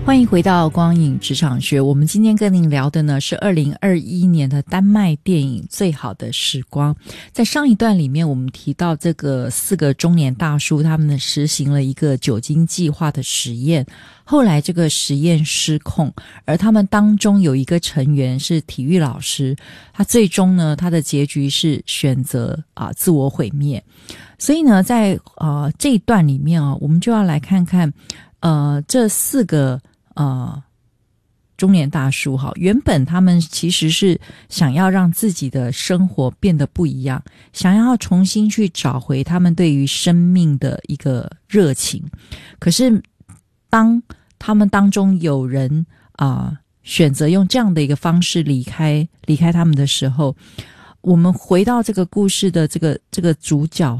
欢迎回到光影职场学，我们今天跟您聊的呢是2021年的丹麦电影最好的时光。在上一段里面我们提到这个4个中年大叔他们实行了一个酒精计划的实验，后来这个实验失控，而他们当中有一个成员是体育老师，他最终呢他的结局是选择自我毁灭。所以呢在这一段里面我们就要来看看这4个中年大叔原本他们其实是想要让自己的生活变得不一样，想要重新去找回他们对于生命的一个热情。可是当他们当中有人选择用这样的一个方式离开他们的时候，我们回到这个故事的这个主角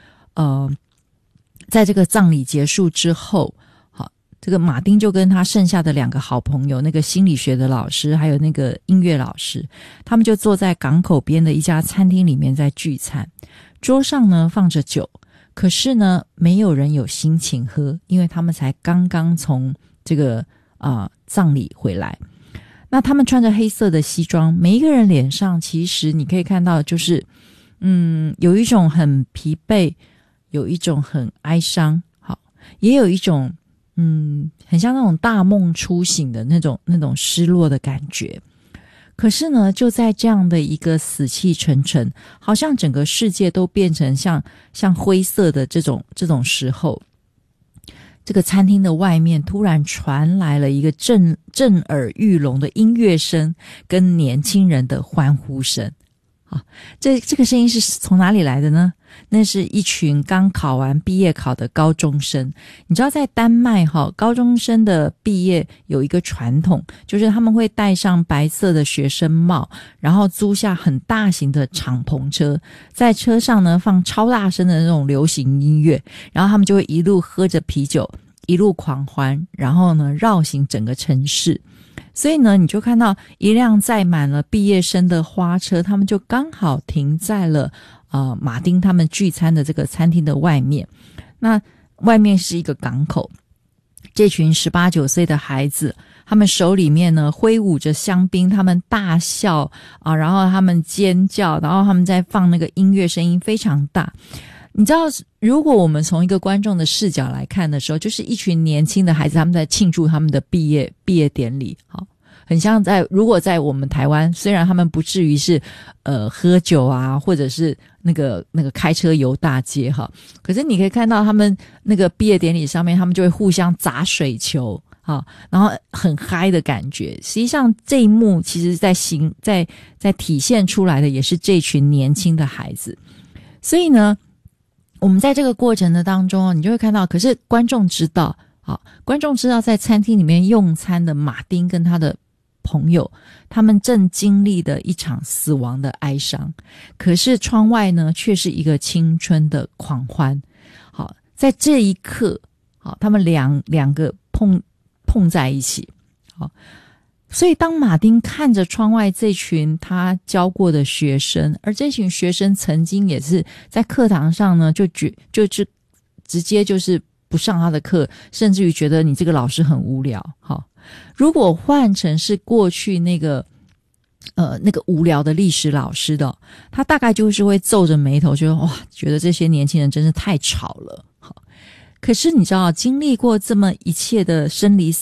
在这个葬礼结束之后，这个马丁就跟他剩下的2个好朋友，那个心理学的老师还有那个音乐老师，他们就坐在港口边的一家餐厅里面在聚餐。桌上呢放着酒，可是呢没有人有心情喝，因为他们才刚刚从这个葬礼回来。那他们穿着黑色的西装，每一个人脸上其实你可以看到就是有一种很疲惫，有一种很哀伤，也有一种很像那种大梦初醒的那种失落的感觉。可是呢就在这样的一个死气沉沉，好像整个世界都变成像灰色的这种时候，这个餐厅的外面突然传来了一个震耳欲聋的音乐声跟年轻人的欢呼声。这个声音是从哪里来的呢？那是一群刚考完毕业考的高中生。你知道在丹麦高中生的毕业有一个传统，就是他们会戴上白色的学生帽，然后租下很大型的敞篷车，在车上呢放超大声的那种流行音乐，然后他们就会一路喝着啤酒，一路狂欢，然后呢绕行整个城市。所以呢你就看到一辆载满了毕业生的花车，他们就刚好停在了马丁他们聚餐的这个餐厅的外面。那外面是一个港口，这群18、19岁的孩子，他们手里面呢挥舞着香槟，他们大笑然后他们尖叫，然后他们在放那个音乐，声音非常大。你知道如果我们从一个观众的视角来看的时候，就是一群年轻的孩子，他们在庆祝他们的毕业典礼，很像如果在我们台湾，虽然他们不至于是喝酒或者是那个开车游大街可是你可以看到他们那个毕业典礼上面，他们就会互相砸水球然后很嗨的感觉。实际上这一幕其实在体现出来的也是这群年轻的孩子。所以呢我们在这个过程的当中你就会看到，可是观众知道在餐厅里面用餐的马丁跟他的朋友，他们正经历的一场死亡的哀伤，可是窗外呢却是一个青春的狂欢。在这一刻他们两个碰在一起。所以当马丁看着窗外这群他教过的学生，而这群学生曾经也是在课堂上呢就直接就是不上他的课，甚至于觉得你这个老师很无聊。如果换成是过去那个无聊的历史老师的，他大概就是会皱着眉头，觉得这些年轻人真是太吵了。可是你知道经历过这么一切的生离死